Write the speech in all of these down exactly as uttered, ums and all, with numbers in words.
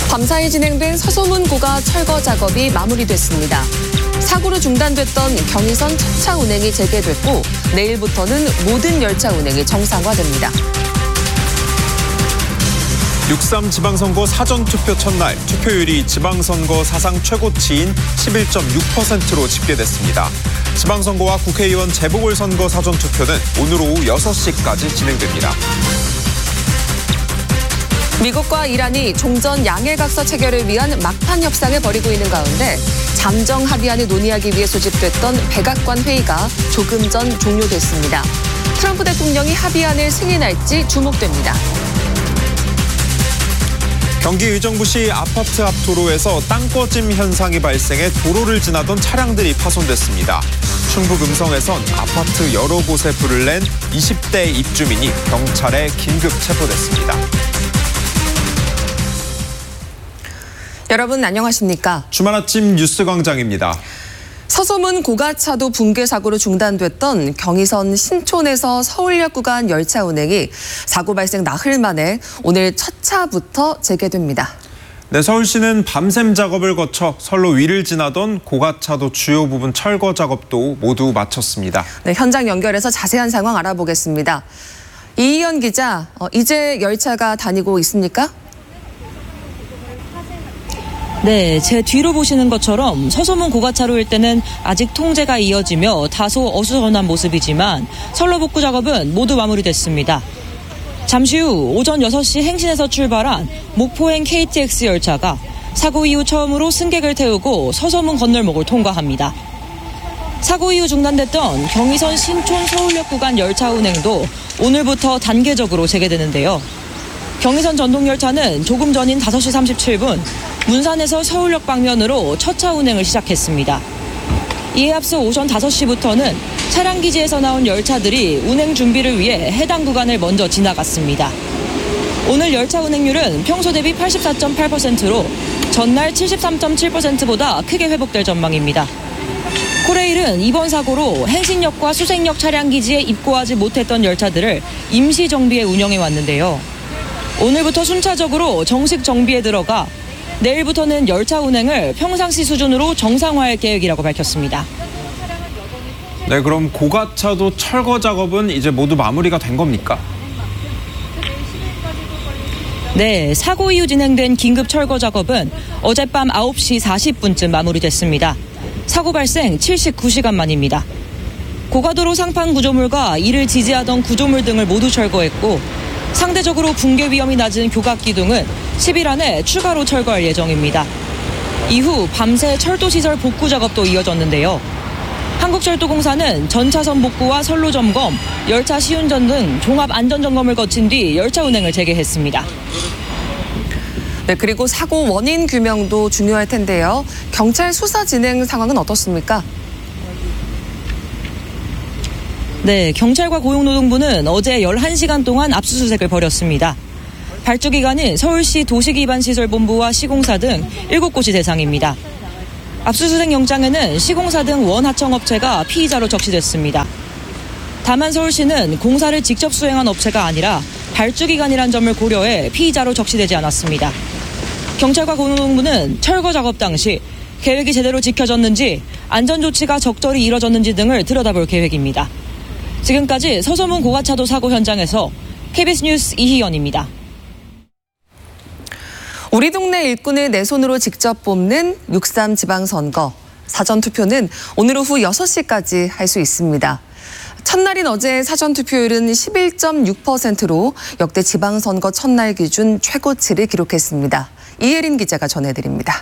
밤사이 진행된 서소문 고가 철거 작업이 마무리됐습니다. 사고로 중단됐던 경의선 첫차 운행이 재개됐고 내일부터는 모든 열차 운행이 정상화됩니다. 육삼 지방선거 사전투표 첫날 투표율이 지방선거 사상 최고치인 십일 점 육 퍼센트로 집계됐습니다. 지방선거와 국회의원 재보궐선거 사전투표는 오늘 오후 여섯 시까지 진행됩니다. 미국과 이란이 종전 양해각서 체결을 위한 막판 협상을 벌이고 있는 가운데 잠정 합의안을 논의하기 위해 소집됐던 백악관 회의가 조금 전 종료됐습니다. 트럼프 대통령이 합의안을 승인할지 주목됩니다. 경기 의정부시 아파트 앞 도로에서 땅꺼짐 현상이 발생해 도로를 지나던 차량들이 파손됐습니다. 충북 음성에선 아파트 여러 곳에 불을 낸 이십 대 입주민이 경찰에 긴급 체포됐습니다. 여러분 안녕하십니까? 주말 아침 뉴스광장입니다. 서소문 고가차도 붕괴 사고로 중단됐던 경의선 신촌에서 서울역 구간 열차 운행이 사고 발생 나흘 만에 오늘 첫 차부터 재개됩니다. 네, 서울시는 밤샘 작업을 거쳐 선로 위를 지나던 고가차도 주요 부분 철거 작업도 모두 마쳤습니다. 네, 현장 연결해서 자세한 상황 알아보겠습니다. 이희연 기자, 어, 이제 열차가 다니고 있습니까? 네, 제 뒤로 보시는 것처럼 서소문 고가차로 일대는 아직 통제가 이어지며 다소 어수선한 모습이지만 선로 복구 작업은 모두 마무리됐습니다. 잠시 후 오전 여섯 시 행신에서 출발한 목포행 케이티엑스 열차가 사고 이후 처음으로 승객을 태우고 서소문 건널목을 통과합니다. 사고 이후 중단됐던 경의선 신촌 서울역 구간 열차 운행도 오늘부터 단계적으로 재개되는데요. 경의선 전동열차는 조금 전인 다섯 시 삼십칠 분 문산에서 서울역 방면으로 첫차 운행을 시작했습니다. 이에 앞서 오전 다섯 시부터는 차량 기지에서 나온 열차들이 운행 준비를 위해 해당 구간을 먼저 지나갔습니다. 오늘 열차 운행률은 평소 대비 팔십사 점 팔 퍼센트로 전날 칠십삼 점 칠 퍼센트보다 크게 회복될 전망입니다. 코레일은 이번 사고로 행신역과 수색역 차량 기지에 입고하지 못했던 열차들을 임시 정비해 운영해 왔는데요. 오늘부터 순차적으로 정식 정비에 들어가 내일부터는 열차 운행을 평상시 수준으로 정상화할 계획이라고 밝혔습니다. 네, 그럼 고가차도 철거 작업은 이제 모두 마무리가 된 겁니까? 네, 사고 이후 진행된 긴급 철거 작업은 어젯밤 아홉 시 사십 분쯤 마무리됐습니다. 사고 발생 칠십구 시간 만입니다. 고가도로 상판 구조물과 이를 지지하던 구조물 등을 모두 철거했고 상대적으로 붕괴 위험이 낮은 교각 기둥은 십 일 안에 추가로 철거할 예정입니다. 이후 밤새 철도시설 복구 작업도 이어졌는데요. 한국철도공사는 전차선 복구와 선로 점검, 열차 시운전 등 종합 안전점검을 거친 뒤 열차 운행을 재개했습니다. 네, 그리고 사고 원인 규명도 중요할 텐데요. 경찰 수사 진행 상황은 어떻습니까? 네, 경찰과 고용노동부는 어제 열한 시간 동안 압수수색을 벌였습니다. 발주기관인 서울시 도시기반시설본부와 시공사 등 일곱 곳이 대상입니다. 압수수색 영장에는 시공사 등 원하청업체가 피의자로 적시됐습니다. 다만 서울시는 공사를 직접 수행한 업체가 아니라 발주기관이란 점을 고려해 피의자로 적시되지 않았습니다. 경찰과 고용노동부는 철거 작업 당시 계획이 제대로 지켜졌는지 안전조치가 적절히 이뤄졌는지 등을 들여다볼 계획입니다. 지금까지 서소문 고가차도 사고 현장에서 케이비에스 뉴스 이희연입니다. 우리 동네 일꾼을 내 손으로 직접 뽑는 육삼 지방선거. 사전투표는 오늘 오후 여섯 시까지 할 수 있습니다. 첫날인 어제 사전투표율은 십일 점 육 퍼센트로 역대 지방선거 첫날 기준 최고치를 기록했습니다. 이혜린 기자가 전해드립니다.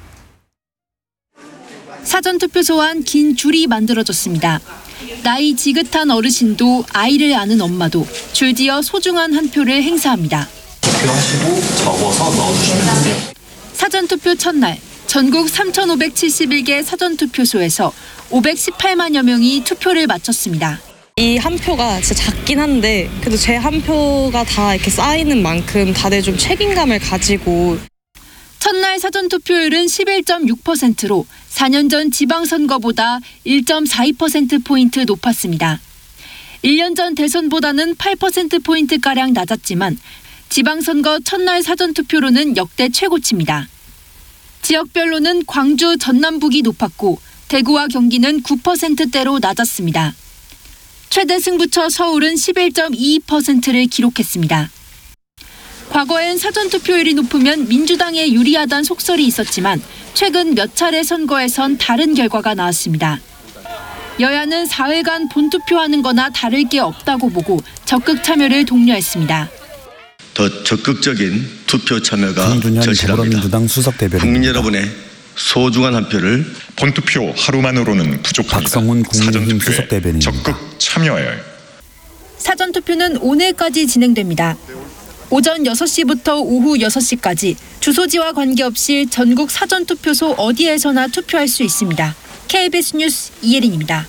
사전투표소 안 긴 줄이 만들어졌습니다. 나이 지긋한 어르신도 아이를 아는 엄마도 줄지어 소중한 한 표를 행사합니다. 투표하시고 적어서 넣어주시면 돼요. 사전투표 첫날 전국 삼천오백칠십일 개 사전투표소에서 오백십팔만여 명이 투표를 마쳤습니다. 이 한 표가 진짜 작긴 한데 그래도 제 한 표가 다 이렇게 쌓이는 만큼 다들 좀 책임감을 가지고. 첫날 사전투표율은 십일 점 육 퍼센트로 사 년 전 지방선거보다 일 점 사이 퍼센트포인트 높았습니다. 일 년 전 대선보다는 팔 퍼센트포인트가량 낮았지만 지방선거 첫날 사전투표로는 역대 최고치입니다. 지역별로는 광주, 전남북이 높았고 대구와 경기는 구 퍼센트대로 낮았습니다. 최대 승부처 서울은 십일 점 이이 퍼센트를 기록했습니다. 과거엔 사전투표율이 높으면 민주당에 유리하다는 속설이 있었지만 최근 몇 차례 선거에선 다른 결과가 나왔습니다. 여야는 사흘간 본투표하는 거나 다를 게 없다고 보고 적극 참여를 독려했습니다. 더 적극적인 투표 참여가 강준현 절실합니다. 더불어민주당 수석대변인 국민 여러분의 소중한 한 표를 본투표 하루만으로는 부족합니다. 박성훈 국민의힘 수석대변인입니다. 적극 참여해야 해요. 사전투표는 오늘까지 진행됩니다. 오전 여섯 시부터 오후 여섯 시까지 주소지와 관계없이 전국 사전투표소 어디에서나 투표할 수 있습니다. 케이비에스 뉴스 이예린입니다.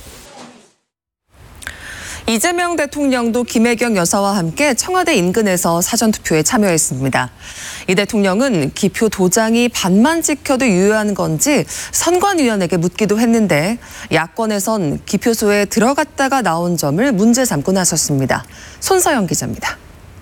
이재명 대통령도 김혜경 여사와 함께 청와대 인근에서 사전투표에 참여했습니다. 이 대통령은 기표 도장이 반만 찍혀도 유효한 건지 선관위원에게 묻기도 했는데 야권에선 기표소에 들어갔다가 나온 점을 문제 삼고 나섰습니다. 손서영 기자입니다.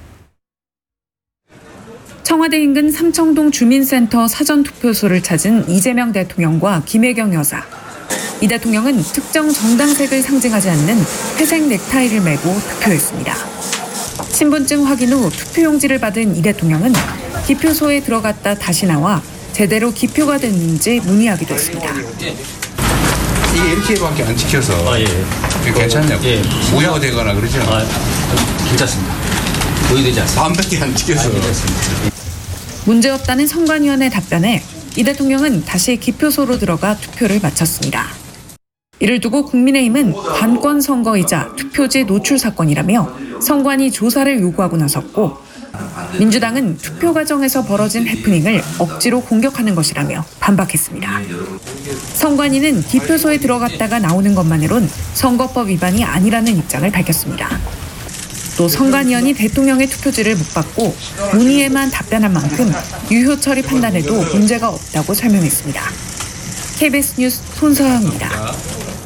청와대 인근 삼청동 주민센터 사전투표소를 찾은 이재명 대통령과 김혜경 여사. 이 대통령은 특정 정당색을 상징하지 않는 회색 넥타이를 메고 투표했습니다. 신분증 확인 후 투표용지를 받은 이 대통령은 기표소에 들어갔다 다시 나와 제대로 기표가 됐는지 문의하기도 했습니다. 이게 이렇게밖에 안 찍혀서 아, 예. 괜찮냐고. 예. 무효가 되거나 그러죠? 아, 괜찮습니다. 보여되지 않습니다. 반밖에 안 찍혀서. 아, 문제없다는 선관위원회 답변에 이 대통령은 다시 기표소로 들어가 투표를 마쳤습니다. 이를 두고 국민의힘은 관권 선거이자 투표지 노출 사건이라며 선관위 조사를 요구하고 나섰고 민주당은 투표 과정에서 벌어진 해프닝을 억지로 공격하는 것이라며 반박했습니다. 선관위는 기표소에 들어갔다가 나오는 것만으론 선거법 위반이 아니라는 입장을 밝혔습니다. 또 선관위원이 대통령의 투표지를 못 받고 문의에만 답변한 만큼 유효 처리 판단에도 문제가 없다고 설명했습니다. 케이비에스 뉴스 손서영입니다.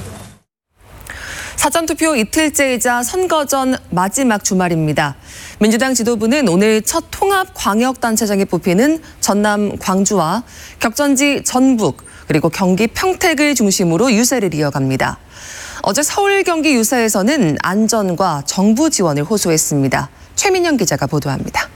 사전투표 이틀째이자 선거 전 마지막 주말입니다. 민주당 지도부는 오늘 첫 통합광역단체장에 뽑히는 전남 광주와 격전지 전북 그리고 경기 평택을 중심으로 유세를 이어갑니다. 어제 서울 경기 유세에서는 안전과 정부 지원을 호소했습니다. 최민영 기자가 보도합니다.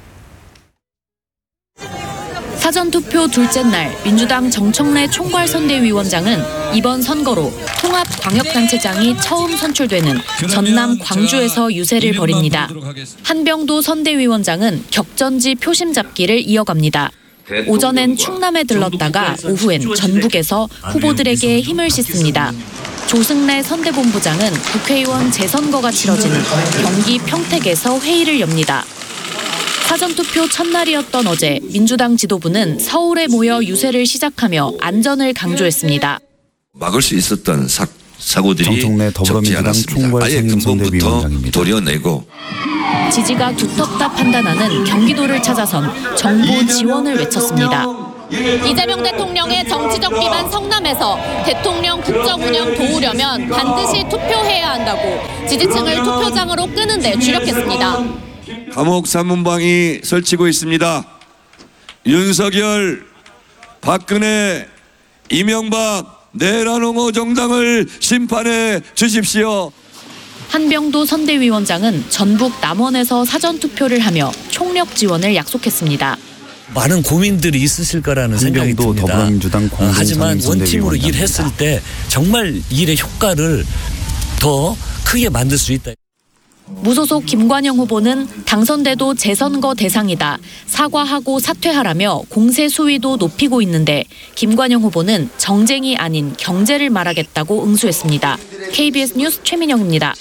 사전투표 둘째 날 민주당 정청래 총괄선대위원장은 이번 선거로 통합광역단체장이 처음 선출되는 전남 광주에서 유세를 벌입니다. 한병도 선대위원장은 격전지 표심 잡기를 이어갑니다. 오전엔 충남에 들렀다가 오후엔 전북에서 후보들에게 힘을 싣습니다. 조승래 선대본부장은 국회의원 재선거가 치러지는 경기 평택에서 회의를 엽니다. 사전투표 첫날이었던 어제 민주당 지도부는 서울에 모여 유세를 시작하며 안전을 강조했습니다. 막을 수 있었던 사, 사고들이 정청래 더불어민주당 아예 근본부터 도려내고 지지가 두텁다 판단하는 경기도를 찾아선 정부 지원을 외쳤습니다. 이재명 대통령의 정치적 기반 성남에서 대통령 국정 운영 도우려면 반드시 투표해야 한다고 지지층을 투표장으로 끄는 데 주력했습니다. 감옥 삼문방이 설치고 있습니다. 윤석열, 박근혜, 이명박, 내란옹호 정당을 심판해 주십시오. 한병도 선대위원장은 전북 남원에서 사전투표를 하며 총력 지원을 약속했습니다. 많은 고민들이 있으실 거라는 생각이 듭니다. 더불어민주당 어, 하지만 원팀으로 일했을 때 정말 일의 효과를 더 크게 만들 수 있다. 무소속 김관영 후보는 당선돼도 재선거 대상이다. 사과하고 사퇴하라며 공세 수위도 높이고 있는데 김관영 후보는 정쟁이 아닌 경제를 말하겠다고 응수했습니다. 케이비에스 뉴스 최민영입니다.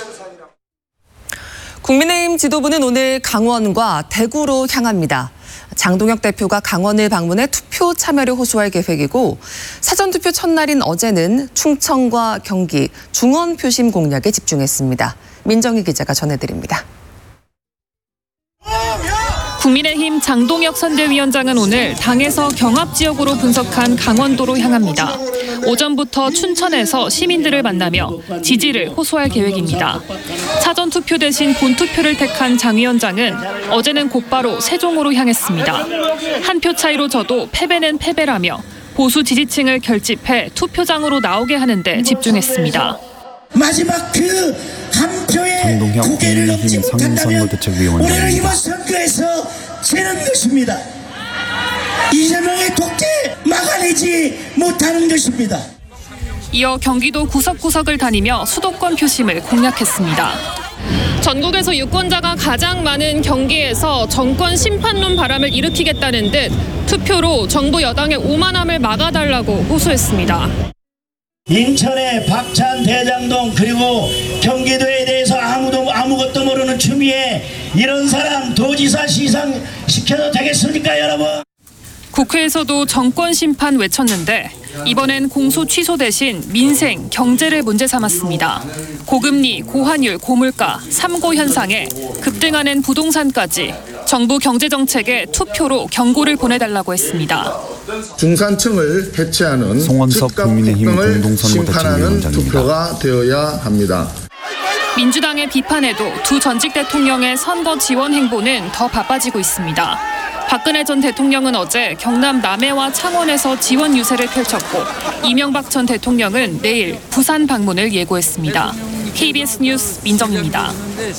국민의힘 지도부는 오늘 강원과 대구로 향합니다. 장동혁 대표가 강원을 방문해 투표 참여를 호소할 계획이고 사전투표 첫날인 어제는 충청과 경기, 중원 표심 공략에 집중했습니다. 민정희 기자가 전해드립니다. 국민의힘 장동혁 선대위원장은 오늘 당에서 경합 지역으로 분석한 강원도로 향합니다. 오전부터 춘천에서 시민들을 만나며 지지를 호소할 계획입니다. 사전투표 대신 본투표를 택한 장 위원장은 어제는 곧바로 세종으로 향했습니다. 한 표 차이로 져도 패배는 패배라며 보수 지지층을 결집해 투표장으로 나오게 하는 데 집중했습니다. 마지막 그 한 표의 고개를 넘지 못한다면 우리는 이번 선거에서 지는 것입니다. 이재명의 독재 막아내지 못하는 것입니다. 이어 경기도 구석구석을 다니며 수도권 표심을 공략했습니다. 전국에서 유권자가 가장 많은 경기에서 정권 심판론 바람을 일으키겠다는 듯 투표로 정부 여당의 오만함을 막아달라고 호소했습니다. 인천의 박찬 대장동 그리고 경기도에 대해서 아무도 아무것도 모르는 추미애 이런 사람 도지사 시상 시켜도 되겠습니까, 여러분? 국회에서도 정권 심판 외쳤는데 이번엔 공소 취소 대신 민생, 경제를 문제 삼았습니다. 고금리, 고환율, 고물가, 삼고 현상에 급등하는 부동산까지 정부 경제정책에 투표로 경고를 보내달라고 했습니다. 중산층을 해체하는 송원석 국민의힘 심판하는 투표가 되어야 합니다. 민주당의 비판에도 두 전직 대통령의 선거 지원 행보는 더 바빠지고 있습니다. 박근혜 전 대통령은 어제 경남 남해와 창원에서 지원 유세를 펼쳤고 이명박 전 대통령은 내일 부산 방문을 예고했습니다. 케이비에스 뉴스 민정입니다.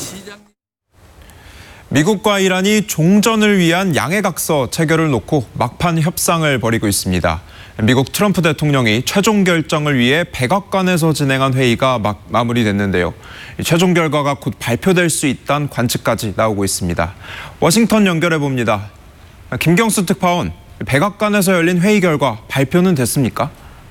미국과 이란이 종전을 위한 양해각서 체결을 놓고 막판 협상을 벌이고 있습니다. 미국 트럼프 대통령이 최종 결정을 위해 백악관에서 진행한 회의가 막 마무리됐는데요. 최종 결과가 곧 발표될 수 있다는 관측까지 나오고 있습니다. 워싱턴 연결해 봅니다. 김경수 특파원, 백악관에서 열린 회의 결과 발표는 됐습니까?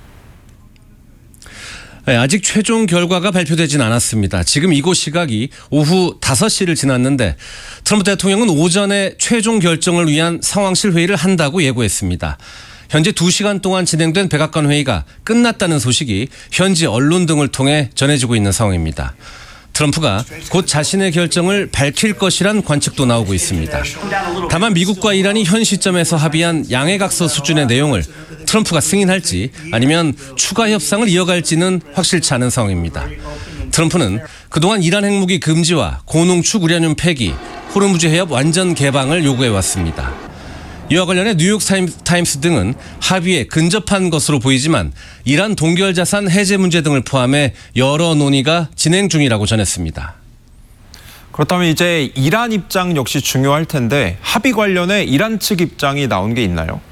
네, 아직 최종 결과가 발표되진 않았습니다. 지금 이곳 시각이 오후 다섯 시를 지났는데 트럼프 대통령은 오전에 최종 결정을 위한 상황실 회의를 한다고 예고했습니다. 현재 두 시간 동안 진행된 백악관 회의가 끝났다는 소식이 현지 언론 등을 통해 전해지고 있는 상황입니다. 트럼프가 곧 자신의 결정을 밝힐 것이란 관측도 나오고 있습니다. 다만 미국과 이란이 현 시점에서 합의한 양해각서 수준의 내용을 트럼프가 승인할지 아니면 추가 협상을 이어갈지는 확실치 않은 상황입니다. 트럼프는 그동안 이란 핵무기 금지와 고농축 우라늄 폐기, 호르무즈 해협 완전 개방을 요구해왔습니다. 이와 관련해 뉴욕타임스 등은 합의에 근접한 것으로 보이지만 이란 동결자산 해제 문제 등을 포함해 여러 논의가 진행 중이라고 전했습니다. 그렇다면 이제 이란 입장 역시 중요할 텐데 합의 관련해 이란 측 입장이 나온 게 있나요?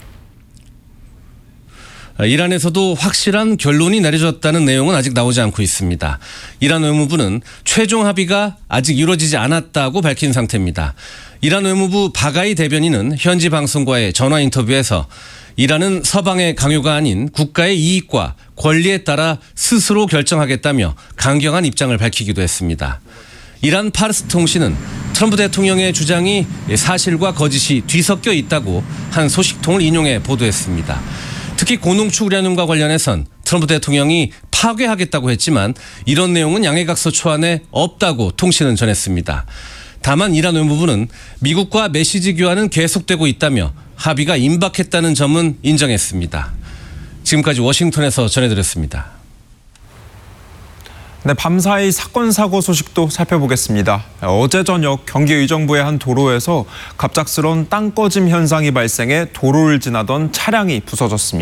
이란에서도 확실한 결론이 내려졌다는 내용은 아직 나오지 않고 있습니다. 이란 외무부는 최종 합의가 아직 이루어지지 않았다고 밝힌 상태입니다. 이란 외무부 바가이 대변인은 현지 방송과의 전화 인터뷰에서 이란은 서방의 강요가 아닌 국가의 이익과 권리에 따라 스스로 결정하겠다며 강경한 입장을 밝히기도 했습니다. 이란 파르스 통신은 트럼프 대통령의 주장이 사실과 거짓이 뒤섞여 있다고 한 소식통을 인용해 보도했습니다. 특히 고농축 우라늄과 관련해선 트럼프 대통령이 파괴하겠다고 했지만 이런 내용은 양해각서 초안에 없다고 통신은 전했습니다. 다만 이란 외무부는 미국과 메시지 교환은 계속되고 있다며 합의가 임박했다는 점은 인정했습니다. 지금까지 워싱턴에서 전해드렸습니다. 네, 밤사이 사건 사고 소식도 살펴보겠습니다. 어제 저녁 경기 의정부의 한 도로에서 갑작스러운 땅 꺼짐 현상이 발생해 도로를 지나던 차량이 부서졌습니다.